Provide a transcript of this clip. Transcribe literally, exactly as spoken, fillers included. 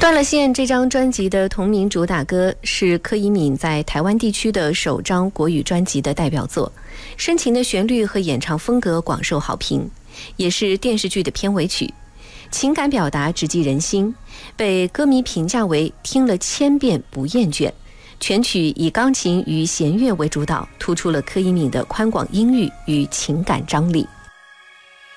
断了线这张专辑的同名主打歌是柯以敏在台湾地区的首张国语专辑的代表作，深情的旋律和演唱风格广受好评，也是电视剧的片尾曲，情感表达直击人心，被歌迷评价为听了千遍不厌倦。全曲以钢琴与弦乐为主导，突出了柯以敏的宽广音域与情感张力。